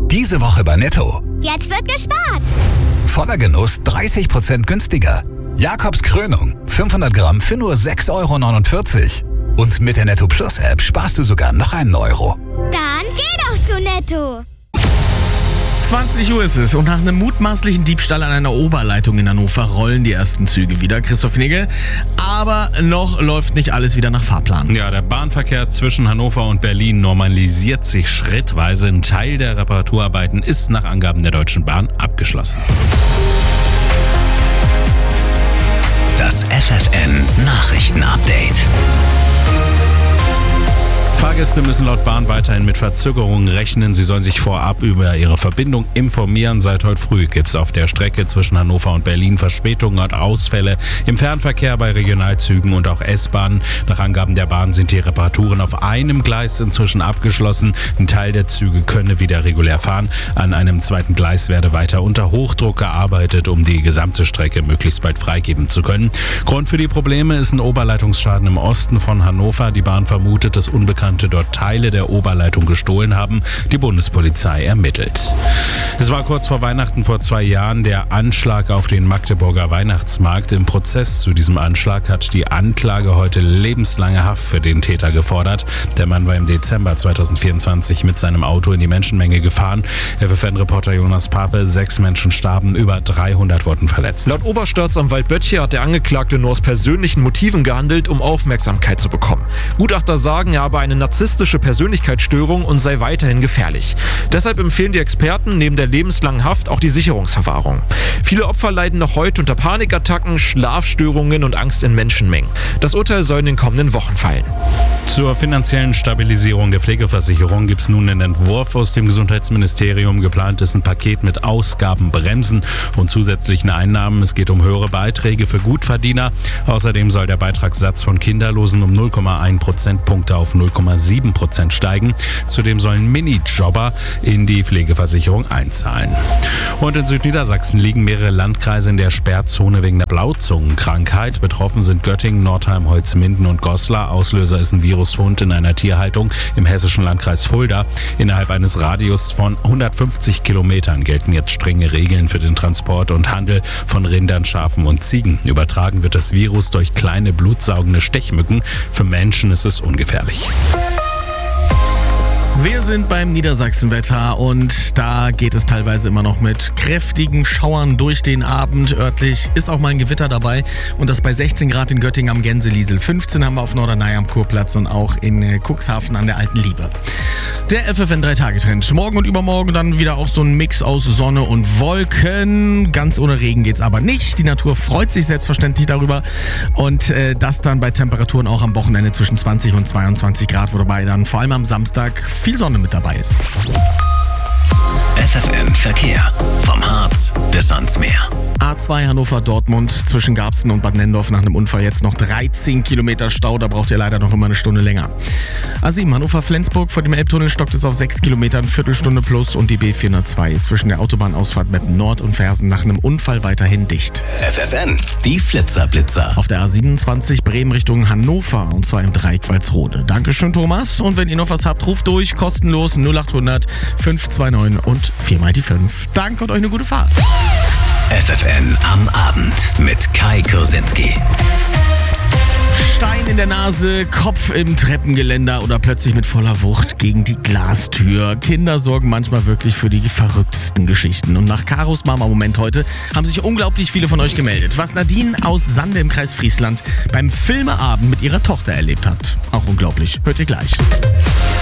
Diese Woche bei Netto. Jetzt wird gespart. Voller Genuss 30% günstiger. Jakobs Krönung 500 Gramm für nur 6,49 €. Und mit der Netto Plus App sparst du sogar noch einen Euro. Dann geh doch zu Netto. 20 Uhr ist es und nach einem mutmaßlichen Diebstahl an einer Oberleitung in Hannover rollen die ersten Züge wieder. Christoph Knigge, aber noch läuft nicht alles wieder nach Fahrplan. Ja, der Bahnverkehr zwischen Hannover und Berlin normalisiert sich schrittweise. Ein Teil der Reparaturarbeiten ist nach Angaben der Deutschen Bahn abgeschlossen. Das FFN Nachrichten-Update. Fahrgäste müssen laut Bahn weiterhin mit Verzögerungen rechnen. Sie sollen sich vorab über ihre Verbindung informieren. Seit heute früh gibt es auf der Strecke zwischen Hannover und Berlin Verspätungen und Ausfälle im Fernverkehr bei Regionalzügen und auch S-Bahnen. Nach Angaben der Bahn sind die Reparaturen auf einem Gleis inzwischen abgeschlossen. Ein Teil der Züge könne wieder regulär fahren. An einem zweiten Gleis werde weiter unter Hochdruck gearbeitet, um die gesamte Strecke möglichst bald freigeben zu können. Grund für die Probleme ist ein Oberleitungsschaden im Osten von Hannover. Die Bahn vermutet, dass Unbekannte dort Teile der Oberleitung gestohlen haben. Die Bundespolizei ermittelt. Es war kurz vor Weihnachten vor 2 Jahren der Anschlag auf den Magdeburger Weihnachtsmarkt. Im Prozess zu diesem Anschlag hat die Anklage heute lebenslange Haft für den Täter gefordert. Der Mann war im Dezember 2024 mit seinem Auto in die Menschenmenge gefahren. FFN-Reporter Jonas Pape, 6 Menschen starben, über 300 wurden verletzt. Laut Oberstaatsanwalt Böttcher hat der Angeklagte nur aus persönlichen Motiven gehandelt, um Aufmerksamkeit zu bekommen. Gutachter sagen, er habe eine narzisstische Persönlichkeitsstörung und sei weiterhin gefährlich. Deshalb empfehlen die Experten neben der lebenslangen Haft auch die Sicherungsverwahrung. Viele Opfer leiden noch heute unter Panikattacken, Schlafstörungen und Angst in Menschenmengen. Das Urteil soll in den kommenden Wochen fallen. Zur finanziellen Stabilisierung der Pflegeversicherung gibt es nun einen Entwurf aus dem Gesundheitsministerium. Geplant ist ein Paket mit Ausgabenbremsen und zusätzlichen Einnahmen. Es geht um höhere Beiträge für Gutverdiener. Außerdem soll der Beitragssatz von Kinderlosen um 0,1 Prozentpunkte auf 0,7% steigen. Zudem sollen Minijobber in die Pflegeversicherung einzahlen. Und in Südniedersachsen liegen mehrere Landkreise in der Sperrzone wegen der Blauzungenkrankheit. Betroffen sind Göttingen, Nordheim, Holzminden und Goslar. Auslöser ist ein Virusfund in einer Tierhaltung im hessischen Landkreis Fulda. Innerhalb eines Radius von 150 Kilometern gelten jetzt strenge Regeln für den Transport und Handel von Rindern, Schafen und Ziegen. Übertragen wird das Virus durch kleine blutsaugende Stechmücken. Für Menschen ist es ungefährlich. Wir sind beim Niedersachsenwetter und da geht es teilweise immer noch mit kräftigen Schauern durch den Abend. Örtlich ist auch mal ein Gewitter dabei und das bei 16 Grad in Göttingen am Gänseliesel. 15 haben wir auf Norderney am Kurplatz und auch in Cuxhaven an der Alten Liebe. Der FFN 3-Tage-Trend. Morgen und übermorgen dann wieder auch so ein Mix aus Sonne und Wolken. Ganz ohne Regen geht's aber nicht. Die Natur freut sich selbstverständlich darüber und das dann bei Temperaturen auch am Wochenende zwischen 20 und 22 Grad, wobei dann vor allem am Samstag viel Sonne mit dabei ist. FFN Verkehr. Vom Harz bis ans Meer. A2 Hannover-Dortmund zwischen Garbsen und Bad Nendorf nach einem Unfall jetzt noch 13 Kilometer Stau. Da braucht ihr leider noch immer eine Stunde länger. A7 Hannover-Flensburg vor dem Elbtunnel stockt es auf 6 Kilometern, Viertelstunde plus und die B402 ist zwischen der Autobahnausfahrt Meppen Nord und Fersen nach einem Unfall weiterhin dicht. FFN, die Flitzer-Blitzer. Auf der A27 Bremen Richtung Hannover und zwar im Dreieck Walsrode. Dankeschön, Thomas. Und wenn ihr noch was habt, ruft durch, kostenlos 0800 529 und 4 die 5. Danke und euch eine gute Fahrt. FFN am Abend mit Kai Kursinski. Stein in der Nase, Kopf im Treppengeländer oder plötzlich mit voller Wucht gegen die Glastür. Kinder sorgen manchmal wirklich für die verrücktesten Geschichten. Und nach Karos Mama-Moment heute haben sich unglaublich viele von euch gemeldet. Was Nadine aus Sande im Kreis Friesland beim Filmeabend mit ihrer Tochter erlebt hat. Auch unglaublich. Hört ihr gleich.